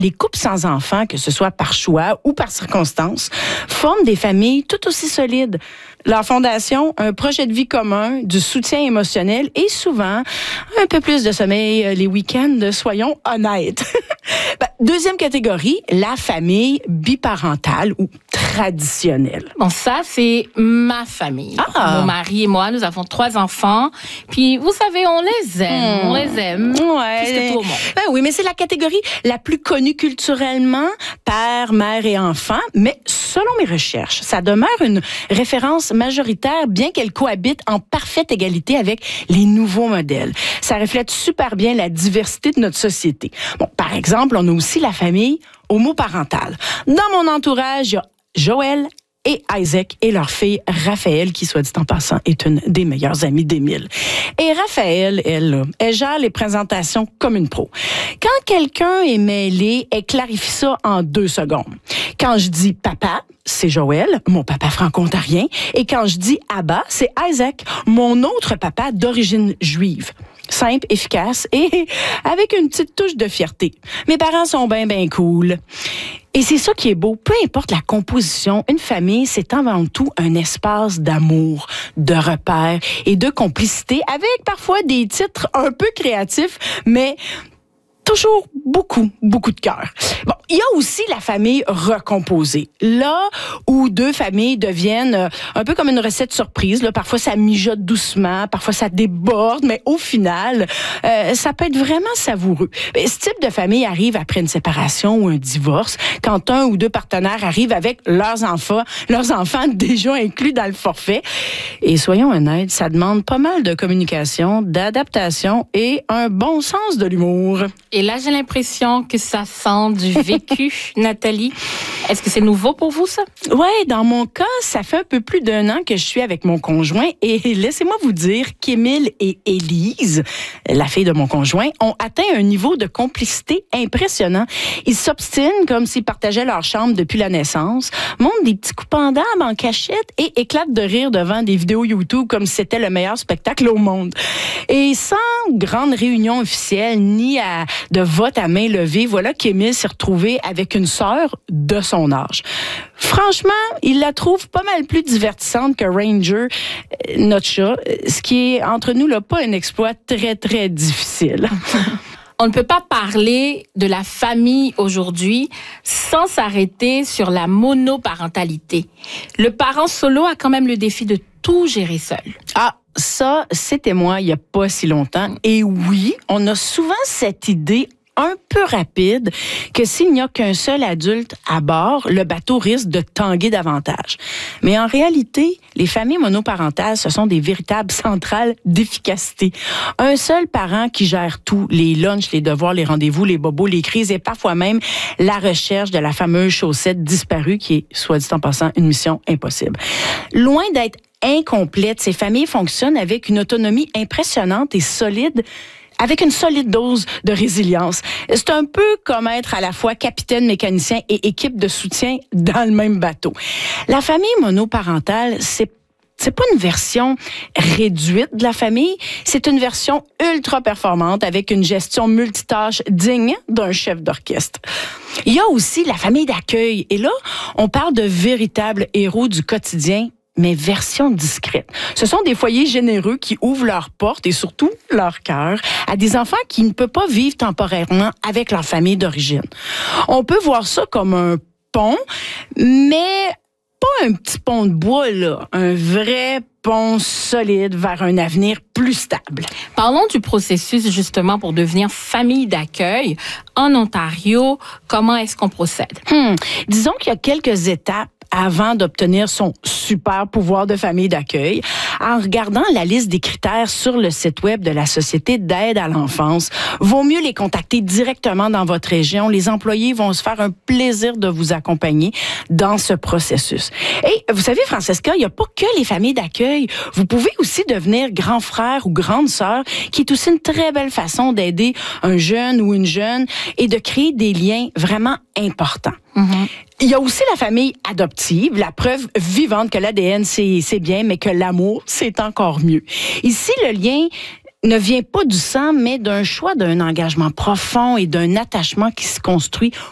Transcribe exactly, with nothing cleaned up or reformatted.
Les couples sans enfants, que ce soit par choix ou par circonstance, forment des familles tout aussi solides. Leur fondation, un projet de vie commun, du soutien émotionnel et souvent un peu plus de sommeil les week-ends, soyons honnêtes. Ben, deuxième catégorie, la famille biparentale ou traditionnelle. Bon, ça, c'est ma famille. Ah. Mon mari et moi, nous avons trois enfants. Puis, vous savez, on les aime. Mmh. On les aime. Ouais. Plus que tout au monde. Ben oui, mais c'est la catégorie la plus connue culturellement, père, mère et enfant. Mais selon mes recherches, ça demeure une référence majoritaire, bien qu'elle cohabite en parfaite égalité avec les nouveaux modèles. Ça reflète super bien la diversité de notre société. Bon, par exemple, on a aussi la famille homoparentale. Dans mon entourage, il y a Joël et Isaac et leur fille Raphaël, qui, soit dit en passant, est une des meilleures amies d'Émile. Et Raphaël, elle, là, elle gère les présentations comme une pro. Quand quelqu'un est mêlé, elle clarifie ça en deux secondes. Quand je dis papa, c'est Joël, mon papa franco-ontarien. Et quand je dis Abba, c'est Isaac, mon autre papa d'origine juive. Simple, efficace et avec une petite touche de fierté. Mes parents sont bien, bien cool. Et c'est ça qui est beau. Peu importe la composition, une famille, c'est avant tout un espace d'amour, de repères et de complicité avec parfois des titres un peu créatifs, mais toujours beaucoup, beaucoup de cœur. Bon, il y a aussi la famille recomposée. Là où deux familles deviennent euh, un peu comme une recette surprise. Là, parfois, ça mijote doucement, parfois, ça déborde, mais au final, euh, ça peut être vraiment savoureux. Mais ce type de famille arrive après une séparation ou un divorce, quand un ou deux partenaires arrivent avec leurs enfants, leurs enfants déjà inclus dans le forfait. Et soyons honnêtes, ça demande pas mal de communication, d'adaptation et un bon sens de l'humour. Et là, j'ai l'impression que ça sent du vécu, Nathalie. Est-ce que c'est nouveau pour vous, ça? Ouais, dans mon cas, ça fait un peu plus d'un an que je suis avec mon conjoint et laissez-moi vous dire qu'Émile et Élise, la fille de mon conjoint, ont atteint un niveau de complicité impressionnant. Ils s'obstinent comme s'ils partageaient leur chambre depuis la naissance, montent des petits coups en d'âme en cachette et éclatent de rire devant des vidéos YouTube comme si c'était le meilleur spectacle au monde. Et sans grande réunion officielle ni à, de vote à main levée, voilà qu'Émile s'est retrouvé avec une sœur de son âge. Franchement, il la trouve pas mal plus divertissante que Ranger, notre chat, ce qui est, entre nous, là, pas un exploit très, très difficile. On ne peut pas parler de la famille aujourd'hui sans s'arrêter sur la monoparentalité. Le parent solo a quand même le défi de tout gérer seul. Ah, ça, c'était moi il n'y a pas si longtemps. Et oui, on a souvent cette idée un peu rapide que s'il n'y a qu'un seul adulte à bord, le bateau risque de tanguer davantage. Mais en réalité, les familles monoparentales, ce sont des véritables centrales d'efficacité. Un seul parent qui gère tout, les lunchs, les devoirs, les rendez-vous, les bobos, les crises et parfois même la recherche de la fameuse chaussette disparue qui est, soit dit en passant, une mission impossible. Loin d'être incomplète, ces familles fonctionnent avec une autonomie impressionnante et solide, avec une solide dose de résilience. C'est un peu comme être à la fois capitaine, mécanicien et équipe de soutien dans le même bateau. La famille monoparentale, c'est C'est pas une version réduite de la famille, c'est une version ultra performante avec une gestion multitâche digne d'un chef d'orchestre. Il y a aussi la famille d'accueil. Et là, on parle de véritables héros du quotidien, mais version discrète. Ce sont des foyers généreux qui ouvrent leurs portes et surtout leur cœur à des enfants qui ne peuvent pas vivre temporairement avec leur famille d'origine. On peut voir ça comme un pont, mais pas un petit pont de bois, là, un vrai pont solide vers un avenir plus stable. Parlons du processus justement pour devenir famille d'accueil. En Ontario, comment est-ce qu'on procède? Hmm. Disons qu'il y a quelques étapes avant d'obtenir son super pouvoir de famille d'accueil. En regardant la liste des critères sur le site web de la Société d'aide à l'enfance, vaut mieux les contacter directement dans votre région. Les employés vont se faire un plaisir de vous accompagner dans ce processus. Et vous savez, Francesca, il n'y a pas que les familles d'accueil. Vous pouvez aussi devenir grand frère ou grande sœur, qui est aussi une très belle façon d'aider un jeune ou une jeune et de créer des liens vraiment importants. Mm-hmm. Il y a aussi la famille adoptive, la preuve vivante que l'A D N, c'est, c'est bien, mais que l'amour, c'est encore mieux. Ici, le lien ne vient pas du sang, mais d'un choix d'un engagement profond et d'un attachement qui se construit